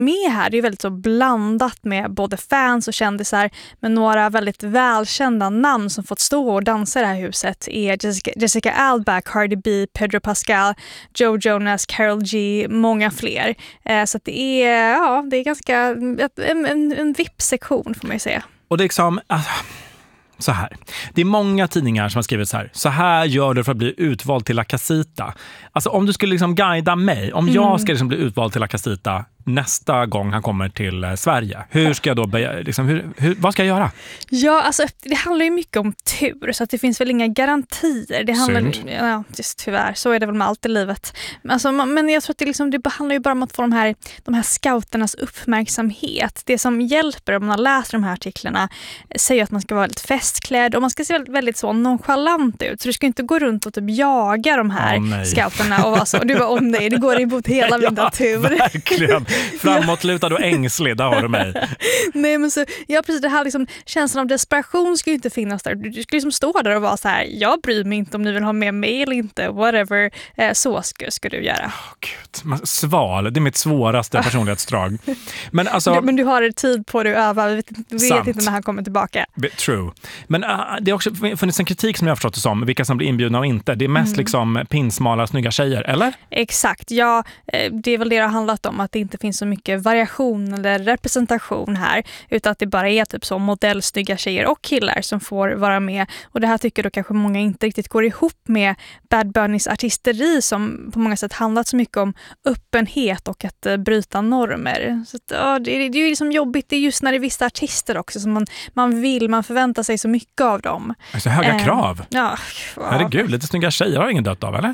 med här. Det är väldigt så blandat med både fans och kändisar, men några väldigt välkända namn som fått stå och dansa i det här huset är Jessica Alba, Cardi B, Pedro Pascal, Joe Jonas, Karol G, många fler. Så att det är ganska en VIP-sektion får man ju säga. Och det är liksom... Så här. Det är många tidningar som har skrivit så här gör du för att bli utvald till La Casita. Alltså om du skulle liksom guida mig, om jag ska liksom bli utvald till La Casita nästa gång han kommer till Sverige. Hur ska jag då vad ska jag göra? Ja, alltså det handlar ju mycket om tur, så att det finns väl inga garantier. Det handlar just tyvärr, så är det väl med allt i livet. Alltså, men jag tror att det handlar ju bara om att få de här scouternas uppmärksamhet. Det som hjälper om man har läst de här artiklarna säger att man ska vara väldigt festklädd och man ska se väldigt så nonchalant ut. Så du ska inte gå runt och typ jaga de här scouterna och vara så. Du bara, nej, det går emot hela min natur. Verkligen. Framåtlutad och ängslig, där har du mig. Nej, men så, precis det här liksom, känslan av desperation ska ju inte finnas där. Du ska liksom stå där och vara så här, jag bryr mig inte om ni vill ha med mig eller inte, whatever, så ska du göra. Gud, sval, det är mitt svåraste personlighetsdrag. Men, alltså, men du har tid på dig att öva, vet inte när han kommer tillbaka. True. Men det har också funnits en kritik som jag har förstått det som, vilka som blir inbjudna och inte. Det är mest liksom pinsmala, snygga tjejer, eller? Exakt, ja, det är väl det har handlat om, att det inte finns så mycket variation eller representation här, utan att det bara är typ så modellsnygga tjejer och killar som får vara med. Och det här tycker då kanske många inte riktigt går ihop med Bad Bunnys artisteri som på många sätt handlat så mycket om öppenhet och att bryta normer. Så att, det är ju liksom jobbigt, det är just när det är vissa artister också som man förväntar sig så mycket av dem. Alltså höga krav. Ja. Herregud, lite snygga tjejer har ingen dött av, eller?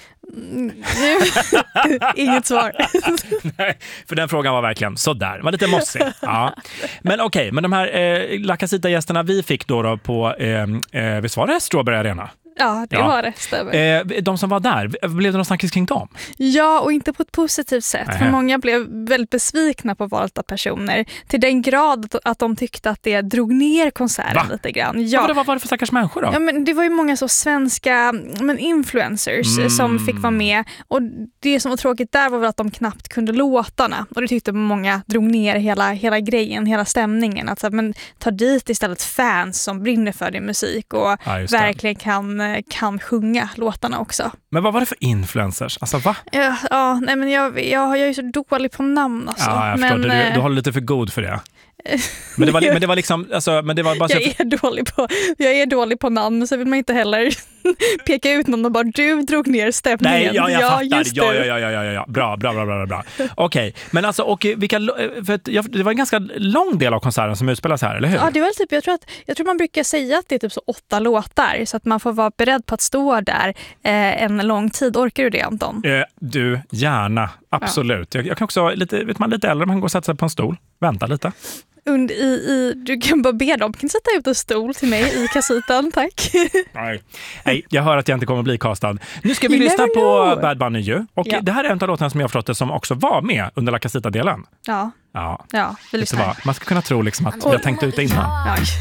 Inget svar. Nej, för den frågan var verkligen sådär. Var lite mossig. Ja. Men okej, men de här La Casita-gästerna vi fick då på visst var det Strawberry Arena? Ja, det var det, stämmer. De som var där, blev det någon snackis kring dem? Ja, och inte på ett positivt sätt. För många blev väldigt besvikna på valet av personer. Till den grad att de tyckte att det drog ner konserten lite grann. Ja. Vad var det för stackars människor då? Ja, men det var ju många så svenska influencers som fick vara med. Och det som var tråkigt där var väl att de knappt kunde låtarna. Och det tyckte många drog ner hela grejen, hela stämningen. Alltså, men ta dit istället fans som brinner för din musik och verkligen kan sjunga låtarna också. Men vad var det för influencers? Alltså va? Ja, nej men jag är ju så dålig på namn alltså. Ja, jag förstår. Du håller lite för god för det. Men det var liksom alltså, men det var bara så jag är dålig på namn, så vill man inte heller peka ut någon och bara du drog ner stämningen. Nej, jag fattar. Ja. Bra. Okej, men alltså och det var en ganska lång del av konserten som utspelas här, eller hur? Ja, det var typ jag tror man brukar säga att det är typ så 8 låtar, så att man får vara beredd på att stå där en lång tid. Orkar du det, Anton? Du, gärna. Absolut. Ja. Jag kan också lite äldre, man kan gå och sätta sig på en stol. Vänta lite. Du kan bara be dem, kan sätta ut en stol till mig i kassitan, tack. Nej, jag hör att jag inte kommer att bli castad. Nu ska vi lyssna på Bad Bunny ju. Och det här är en av låtarna som jag har förstått det som också var med under La Casita-delen. Ja, vi lyssnar. Man ska kunna tro liksom att jag tänkte ut det innan. Ja.